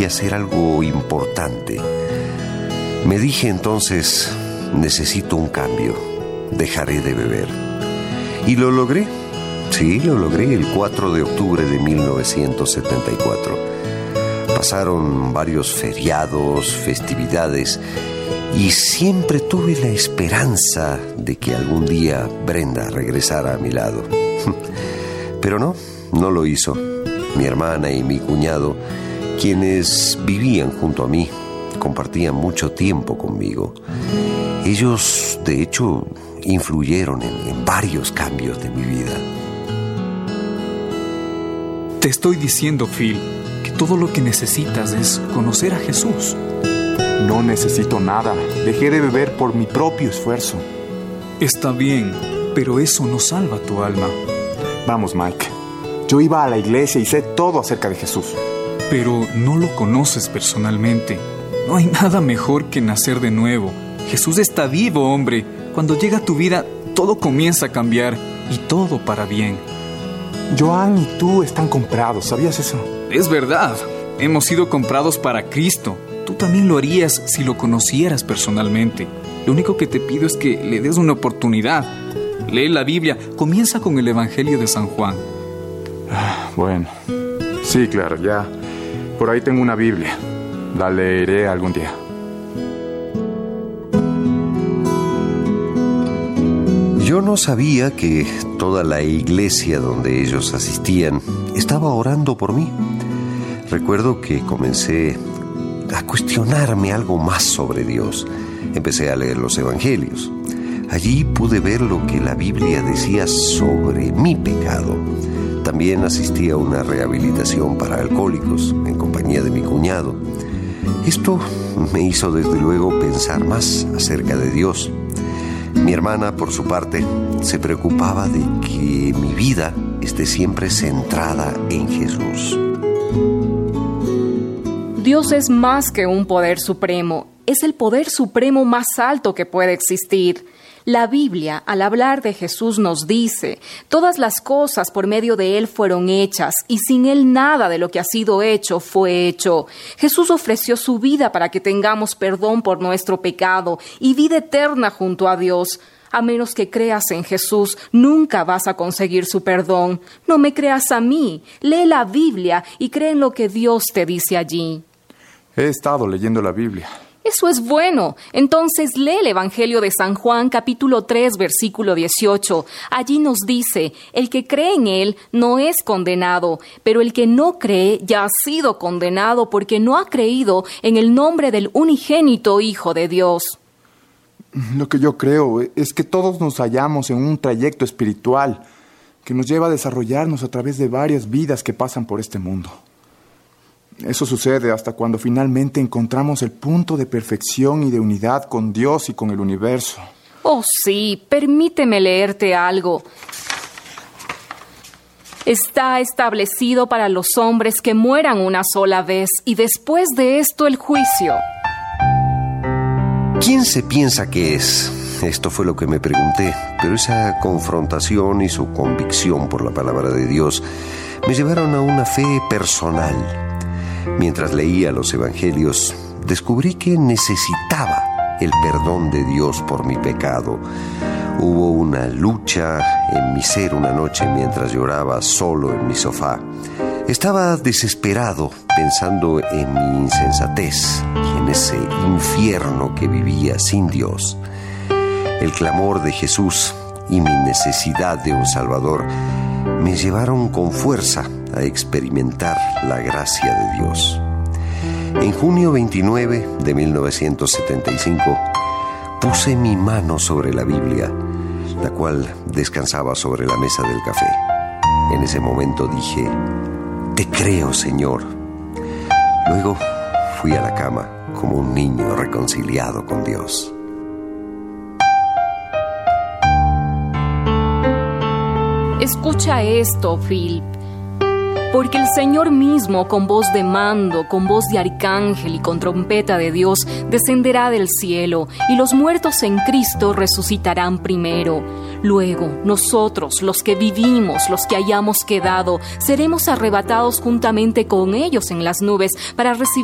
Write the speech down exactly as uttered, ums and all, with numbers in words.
debía hacer algo importante. Me dije entonces, necesito un cambio, dejaré de beber. Y lo logré, sí, lo logré el cuatro de octubre de mil novecientos setenta y cuatro. Pasaron varios feriados, festividades, y siempre tuve la esperanza de que algún día Brenda regresara a mi lado. Pero no, no lo hizo. Mi hermana y mi cuñado, quienes vivían junto a mí, compartían mucho tiempo conmigo. Ellos, de hecho, influyeron en, en varios cambios de mi vida. Te estoy diciendo, Phil, que todo lo que necesitas es conocer a Jesús. No necesito nada. Dejé de beber por mi propio esfuerzo. Está bien, pero eso no salva tu alma. Vamos, Mike. Yo iba a la iglesia y sé todo acerca de Jesús. Pero no lo conoces personalmente. No hay nada mejor que nacer de nuevo. Jesús está vivo, hombre. Cuando llega a tu vida, todo comienza a cambiar y todo para bien. Joan y tú están comprados, ¿sabías eso? Es verdad. Hemos sido comprados para Cristo. Tú también lo harías si lo conocieras personalmente. Lo único que te pido es que le des una oportunidad. Lee la Biblia. Comienza con el Evangelio de San Juan. Ah, bueno. Sí, claro, ya. Por ahí tengo una Biblia. La leeré algún día. Yo no sabía que toda la iglesia donde ellos asistían estaba orando por mí. Recuerdo que comencé a cuestionarme algo más sobre Dios. Empecé a leer los evangelios. Allí pude ver lo que la Biblia decía sobre mi pecado. También asistí a una rehabilitación para alcohólicos en compañía de mi cuñado. Esto me hizo desde luego pensar más acerca de Dios. Mi hermana, por su parte, se preocupaba de que mi vida esté siempre centrada en Jesús. Dios es más que un poder supremo, es el poder supremo más alto que puede existir. La Biblia, al hablar de Jesús, nos dice: todas las cosas por medio de Él fueron hechas, y sin Él nada de lo que ha sido hecho fue hecho. Jesús ofreció su vida para que tengamos perdón por nuestro pecado y vida eterna junto a Dios. A menos que creas en Jesús, nunca vas a conseguir su perdón. No me creas a mí. Lee la Biblia y cree en lo que Dios te dice allí. He estado leyendo la Biblia. Eso es bueno. Entonces lee el Evangelio de San Juan, capítulo tres, versículo dieciocho. Allí nos dice: el que cree en Él no es condenado, pero el que no cree ya ha sido condenado porque no ha creído en el nombre del unigénito Hijo de Dios. Lo que yo creo es que todos nos hallamos en un trayecto espiritual que nos lleva a desarrollarnos a través de varias vidas que pasan por este mundo. Eso sucede hasta cuando finalmente encontramos el punto de perfección y de unidad con Dios y con el universo. Oh, sí, permíteme leerte algo. Está establecido para los hombres que mueran una sola vez y después de esto el juicio. ¿Quién se piensa que es? Esto fue lo que me pregunté, pero esa confrontación y su convicción por la palabra de Dios me llevaron a una fe personal. Mientras leía los evangelios, descubrí que necesitaba el perdón de Dios por mi pecado. Hubo una lucha en mi ser una noche mientras lloraba solo en mi sofá. Estaba desesperado pensando en mi insensatez y en ese infierno que vivía sin Dios. El clamor de Jesús y mi necesidad de un Salvador me llevaron con fuerza a experimentar la gracia de Dios. En junio veintinueve de mil novecientos setenta y cinco puse mi mano sobre la Biblia, la cual descansaba sobre la mesa del café. En ese momento dije: te creo, Señor. Luego fui a la cama como un niño reconciliado con Dios. Escucha esto, Phil. Porque el Señor mismo, con voz de mando, con voz de arcángel y con trompeta de Dios, descenderá del cielo, y los muertos en Cristo resucitarán primero. Luego, nosotros, los que vivimos, los que hayamos quedado, seremos arrebatados juntamente con ellos en las nubes para recibir